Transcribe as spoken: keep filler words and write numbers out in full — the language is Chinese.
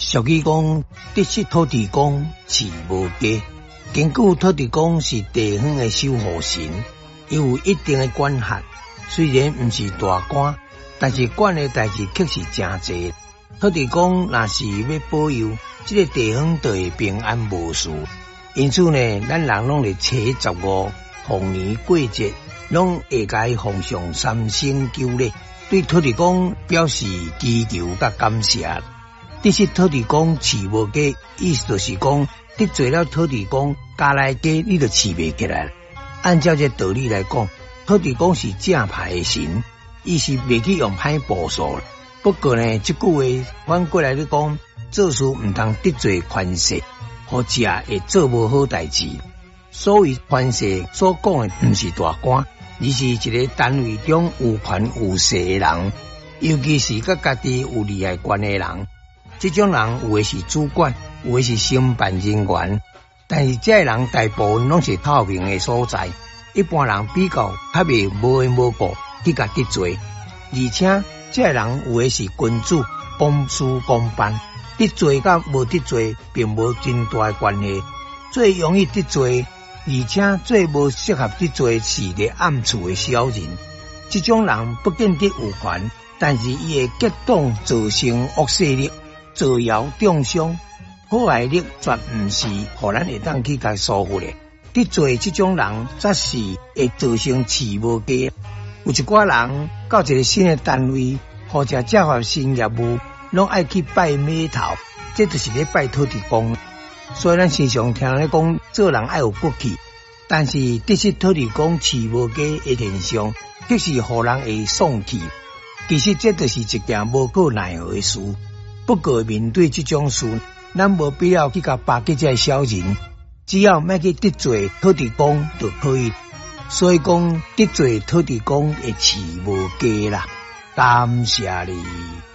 俗语讲，得失土地公，饲无家。根据土地公是地方的守护神，伊有一定的管辖。虽然毋是大官，但是管的代志确实真济。土地公若是要保佑这个地方，就会平安无事。因此呢，咱人拢伫初十五逢年过节，拢会甲伊奉上三牲九礼，对土地公表示祈求甲感谢。得失土地公饲无家，意思就是讲得罪了土地公，家内家你就饲袂起来。按照这道理来讲，土地公是正牌的神，伊是袂去用歹报数。不过呢，这句话反过来咧讲，做事毋通得罪权势，或者会做无好代志。所谓权势所讲的，毋是大官，而是一个单位中有权有势的人，尤其是甲家己有利害关的人。这种人有的是主管，有的是承办人员，但是这人大部分拢是透明的所在，一般人比较较袂无缘无故去甲得罪，而且这人有的是君主，公事公办，得罪甲无得罪并无真大的关系。最容易得罪，而且最无适合得罪是伫暗处的小人。这种人不见得有权，但是伊会结党造成恶势力，造谣中伤，好坏力绝毋是互咱会当去甲疏忽的。得罪这种人，则是会造成饲无家。有一寡人到一个新的单位，或者接发新业务，拢爱去拜码头，这就是咧拜土地公。虽然时常听人讲做人爱有骨气，但是得失土地公饲无家的现象，确实互人会丧气。其实这就是一件无可奈何的事。不过面对这种事，咱无必要去甲巴结这小人，只要莫去得罪土地公就可以。所以讲得罪土地公会饲无家啦，感谢你。